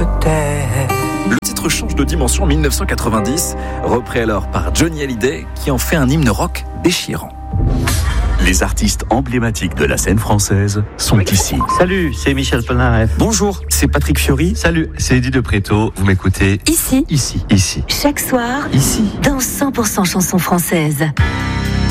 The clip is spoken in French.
peut-être. Le titre change de dimension en 1990, repris alors par Johnny Hallyday, qui en fait un hymne rock déchirant. Les artistes emblématiques de la scène française sont ici. Salut, c'est Michel Polnareff. Bonjour, c'est Patrick Fiori. Salut, c'est Eddie de Préto. Vous m'écoutez Ici, ici, ici, chaque soir, ici. dans 100% chansons françaises.